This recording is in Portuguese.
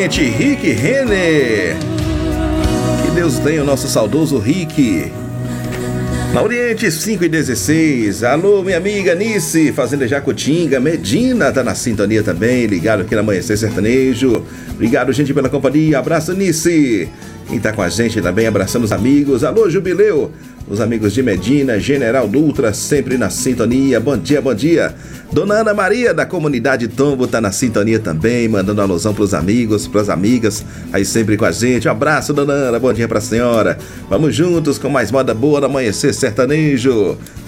gente, Rick Renner. Que Deus tenha o nosso saudoso Rick. Na Oriente 5:16. Alô, minha amiga Nice, Fazenda Jacutinga. Medina tá na sintonia também, ligado aqui no Amanhecer Sertanejo. Obrigado, gente, pela companhia. Abraço, Nice. Quem tá com a gente também, abraçando os amigos. Alô, Jubileu. Os amigos de Medina, General Dutra, sempre na sintonia. Bom dia, bom dia. Dona Ana Maria, da comunidade Tombo, tá na sintonia também, mandando alusão pros amigos, pras amigas, aí sempre com a gente. Um abraço, Dona Ana, bom dia pra senhora. Vamos juntos com mais moda boa no Amanhecer Sertanejo.